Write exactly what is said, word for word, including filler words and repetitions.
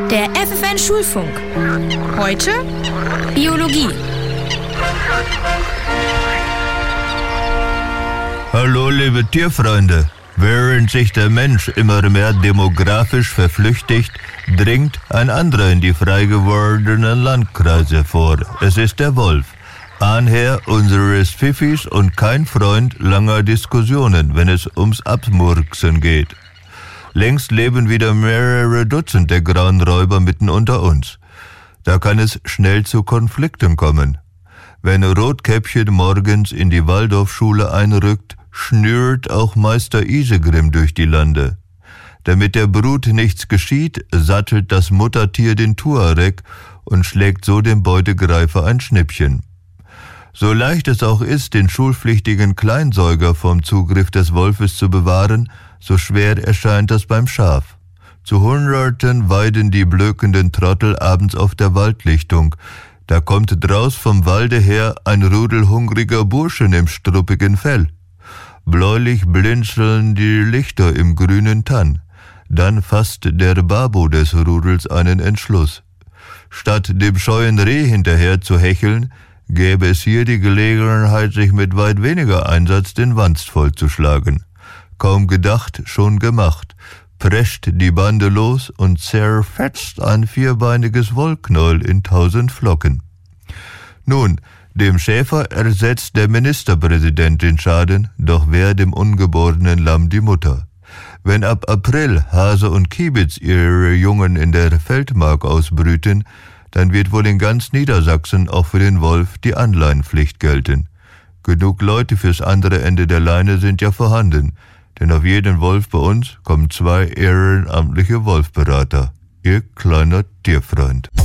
Der F F N Schulfunk. Heute Biologie. Hallo liebe Tierfreunde. Während sich der Mensch immer mehr demografisch verflüchtigt, dringt ein anderer in die frei gewordenen Landkreise vor. Es ist der Wolf. Ahnherr unseres Pfiffis und kein Freund langer Diskussionen, wenn es ums Abmurksen geht. Längst leben wieder mehrere Dutzend der grauen Räuber mitten unter uns. Da kann es schnell zu Konflikten kommen. Wenn Rotkäppchen morgens in die Waldorfschule einrückt, schnürt auch Meister Isegrim durch die Lande. Damit der Brut nichts geschieht, sattelt das Muttertier den Tuareg und schlägt so dem Beutegreifer ein Schnippchen. So leicht es auch ist, den schulpflichtigen Kleinsäuger vom Zugriff des Wolfes zu bewahren, so schwer erscheint das beim Schaf. Zu Hunderten weiden die blökenden Trottel abends auf der Waldlichtung. Da kommt draus vom Walde her ein Rudel hungriger Burschen im struppigen Fell. Bläulich blinzeln die Lichter im grünen Tann. Dann fasst der Babo des Rudels einen Entschluss. Statt dem scheuen Reh hinterher zu hecheln, gäbe es hier die Gelegenheit, sich mit weit weniger Einsatz den Wanst vollzuschlagen. Kaum gedacht, schon gemacht. Prescht die Bande los und zerfetzt ein vierbeiniges Wollknäuel in tausend Flocken. Nun, dem Schäfer ersetzt der Ministerpräsident den Schaden, doch wer dem ungeborenen Lamm die Mutter? Wenn ab April Hase und Kiebitz ihre Jungen in der Feldmark ausbrüten, dann wird wohl in ganz Niedersachsen auch für den Wolf die Anleihenpflicht gelten. Genug Leute fürs andere Ende der Leine sind ja vorhanden, denn auf jeden Wolf bei uns kommen zwei ehrenamtliche Wolfberater. Ihr kleiner Tierfreund.